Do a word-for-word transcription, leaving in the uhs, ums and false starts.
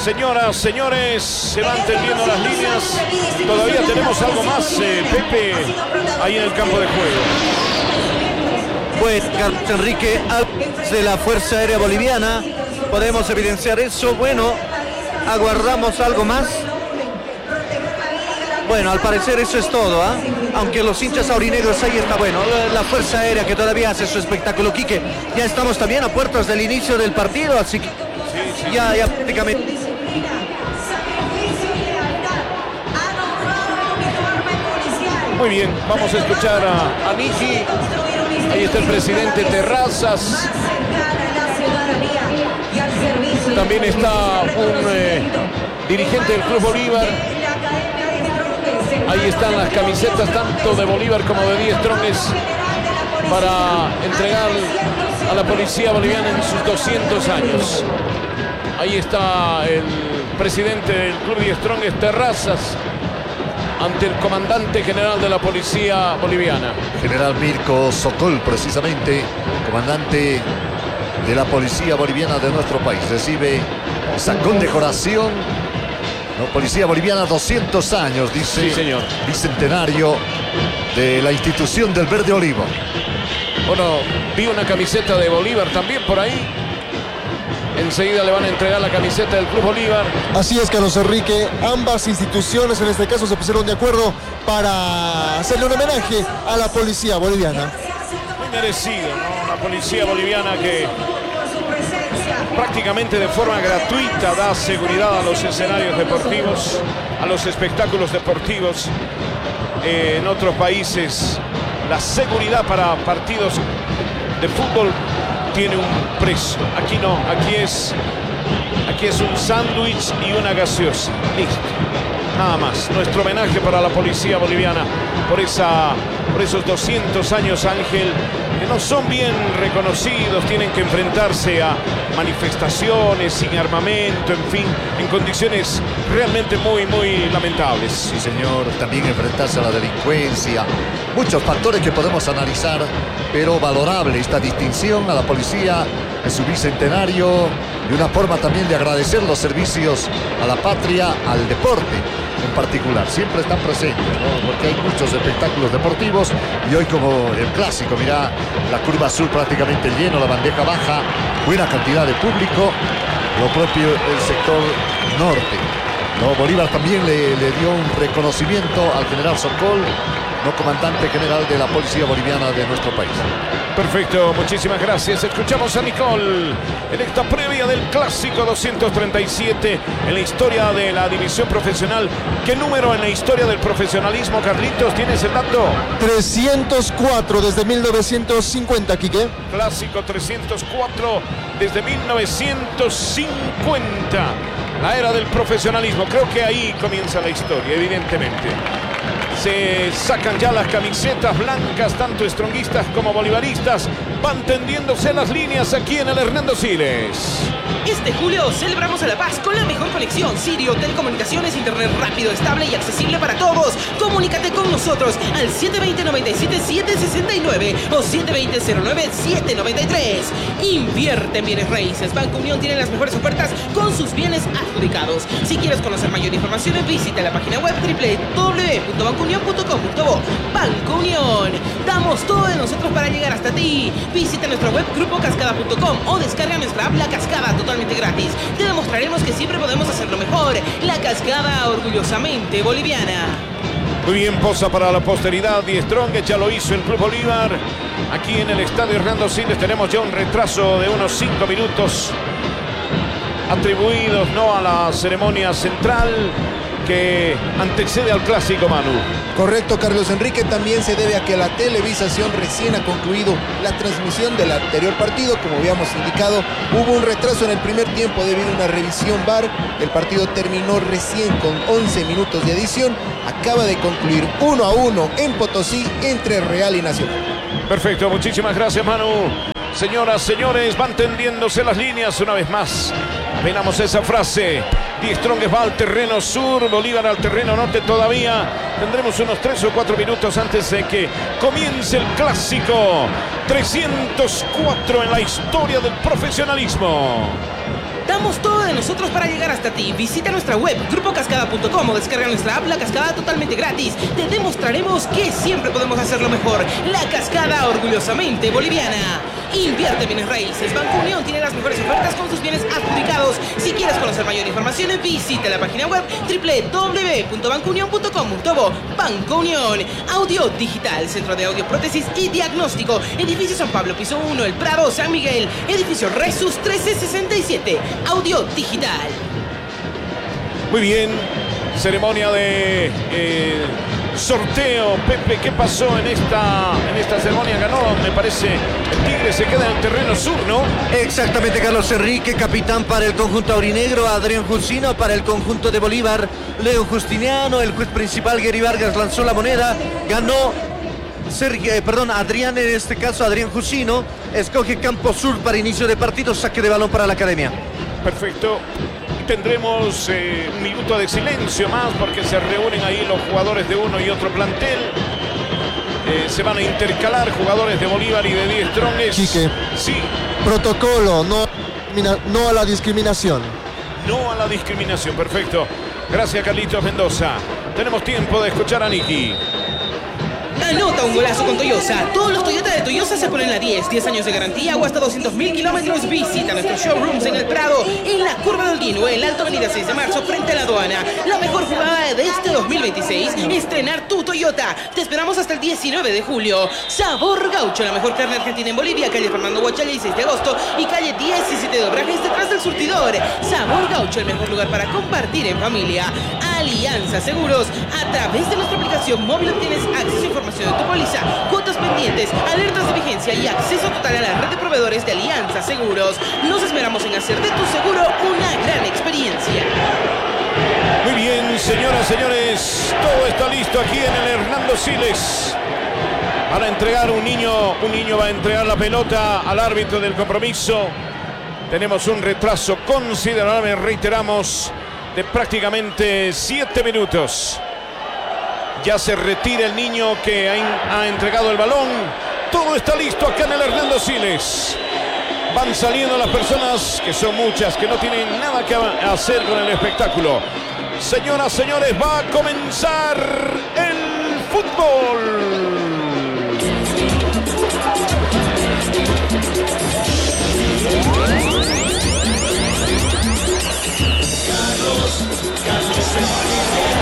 Señoras, señores, se van tendiendo las líneas. Todavía tenemos algo más, eh, Pepe, ahí en el campo de juego. Pues Carlos Enrique, de la Fuerza Aérea Boliviana, podemos evidenciar eso. Bueno, aguardamos algo más. Bueno, al parecer eso es todo, ¿eh? Aunque los hinchas aurinegros ahí está, bueno, la Fuerza Aérea que todavía hace su espectáculo. Quique, ya estamos también a puertas del inicio del partido, así que sí, sí. ya, ya prácticamente. Muy bien, vamos a escuchar a, a Niki. Ahí está el presidente Terrazas. También está un eh, dirigente del Club Bolívar. Ahí están las camisetas tanto de Bolívar como de Die Stronges para entregar a la policía boliviana en sus doscientos años. Ahí está el presidente del Club Die Stronges, Terrazas, ante el comandante general de la policía boliviana. General Mirko Sokol, precisamente, comandante de la policía boliviana de nuestro país. Recibe esa condecoración. No, policía boliviana, doscientos años, dice. Sí, señor. Bicentenario de la institución del Verde Olivo. Bueno, vi una camiseta de Bolívar también por ahí. Enseguida le van a entregar la camiseta del Club Bolívar. Así es, Carlos Enrique. Ambas instituciones en este caso se pusieron de acuerdo para hacerle un homenaje a la policía boliviana. Muy merecido, ¿no? La policía boliviana que prácticamente de forma gratuita da seguridad a los escenarios deportivos, a los espectáculos deportivos. Eh, en otros países la seguridad para partidos de fútbol tiene un precio. Aquí no, aquí es, aquí es un sándwich y una gaseosa. Listo. Nada más. Nuestro homenaje para la policía boliviana por, esa, por esos doscientos años, Ángel, que no son bien reconocidos, tienen que enfrentarse a manifestaciones sin armamento, en fin, en condiciones realmente muy, muy lamentables. Sí, señor, también enfrentarse a la delincuencia, muchos factores que podemos analizar, pero valorable esta distinción a la policía en su bicentenario y una forma también de agradecer los servicios a la patria, al deporte en particular. Siempre están presentes, ¿no? Porque hay muchos espectáculos deportivos y hoy, como el clásico, mirá, la curva sur prácticamente lleno, la bandeja baja, buena cantidad de público, lo propio el sector norte, ¿no? Bolívar también le, le dio un reconocimiento al general Sokol, no comandante general de la policía boliviana de nuestro país. Perfecto, muchísimas gracias. Escuchamos a Nicole en esta previa del clásico doscientos treinta y siete en la historia de la división profesional. ¿Qué número en la historia del profesionalismo, Carlitos? ¿Tienes el dato? trescientos cuatro desde mil novecientos cincuenta, Quique. Clásico trescientos cuatro desde mil novecientos cincuenta. La era del profesionalismo. Creo que ahí comienza la historia, evidentemente. Se sacan ya las camisetas blancas, tanto estronguistas como bolivaristas. Van tendiéndose las líneas aquí en el Hernando Siles. Este julio celebramos a La Paz con la mejor conexión. Sirio Telecomunicaciones, internet rápido, estable y accesible para todos. Comunícate con nosotros al siete dos cero, nueve siete siete seis nueve o siete dos cero, cero nueve siete nueve tres. Invierte en bienes raíces. Banco Unión tiene las mejores ofertas con sus bienes adjudicados. Si quieres conocer mayor información, visita la página web doble u doble u doble u punto banco unión punto com punto bo. Banco Unión. Damos todo de nosotros para llegar hasta ti. Visita nuestra web grupo cascada punto com o descarga nuestra app La Cascada totalmente gratis. Te demostraremos que siempre podemos hacerlo mejor. La Cascada, orgullosamente boliviana. Muy bien, posa para la posteridad. Die Stronges ya lo hizo el Club Bolívar. Aquí en el estadio Hernando Siles tenemos ya un retraso de unos cinco minutos atribuidos, ¿no?, a la ceremonia central que antecede al clásico, Manu. Correcto, Carlos Enrique. También se debe a que la televisación recién ha concluido la transmisión del anterior partido. Como habíamos indicado, hubo un retraso en el primer tiempo debido a una revisión V A R. El partido terminó recién con once minutos de adición. Acaba de concluir uno a uno en Potosí entre Real y Nacional. Perfecto, muchísimas gracias, Manu. Señoras, señores, van tendiéndose las líneas una vez más. Venamos esa frase. Die Stronges va al terreno sur, Bolívar al terreno norte todavía. Tendremos unos tres o cuatro minutos antes de que comience el clásico. trescientos cuatro en la historia del profesionalismo. Damos todo de nosotros para llegar hasta ti. Visita nuestra web, grupo cascada punto com, o descarga nuestra app La Cascada totalmente gratis. Te demostraremos que siempre podemos hacerlo mejor. La Cascada, orgullosamente boliviana. Invierte bienes raíces. Banco Unión tiene las mejores ofertas con sus bienes adjudicados. Si quieres conocer mayor información, visita la página web doble u doble u doble u punto banco unión punto com punto bo. Banco Unión. Audio Digital, Centro de Audio, Prótesis y Diagnóstico. Edificio San Pablo, piso uno, El Prado, San Miguel. Edificio Resus trece sesenta y siete. Audio Digital. Muy bien, ceremonia de eh, sorteo. Pepe, ¿qué pasó en esta, en esta ceremonia? Ganó, me parece, el Tigre, se queda en el terreno sur, ¿no? Exactamente, Carlos Enrique, capitán para el conjunto aurinegro, Adrián Jusino para el conjunto de Bolívar, Leo Justiniano, el juez principal Gary Vargas lanzó la moneda, ganó Sergio, eh, perdón, Adrián, en este caso Adrián Jusino, escoge campo sur para inicio de partido, saque de balón para la academia. Perfecto. Tendremos eh, un minuto de silencio más porque se reúnen ahí los jugadores de uno y otro plantel. Eh, se van a intercalar jugadores de Bolívar y de Die Strongest. Quique. Sí. Protocolo, no, no a la discriminación. No a la discriminación, perfecto. Gracias, Carlitos Mendoza. Tenemos tiempo de escuchar a Nicky. Anota un golazo con Toyosa. Todos los Toyota de Toyosa se ponen la diez. diez años de garantía o hasta doscientos mil kilómetros. Visita nuestros showrooms en El Prado, en la Curva del Dino, en el Alto Avenida seis de marzo, frente a la aduana. La mejor jugada de este dos mil veintiséis, estrenar tu Toyota. Te esperamos hasta el diecinueve de julio. Sabor Gaucho, la mejor carne argentina en Bolivia. Calle Fernando Huachalla y seis de agosto. Y calle diecisiete de Obrajes, detrás del surtidor. Sabor Gaucho, el mejor lugar para compartir en familia. Alianza Seguros. A través de nuestra aplicación móvil obtienes acceso a información de tu póliza, cuotas pendientes, alertas de vigencia y acceso total a la red de proveedores de Alianza Seguros. Nos esperamos en hacer de tu seguro una gran experiencia. Muy bien, señoras, señores, todo está listo aquí en el Hernando Siles. Para entregar un niño, un niño va a entregar la pelota al árbitro del compromiso. Tenemos un retraso considerable, reiteramos, de prácticamente siete minutos. Ya se retira el niño que ha, ha entregado el balón. Todo está listo acá en el Hernando Siles. Van saliendo las personas, que son muchas, que no tienen nada que hacer con el espectáculo. Señoras, señores, va a comenzar el fútbol. Carlos, Carlos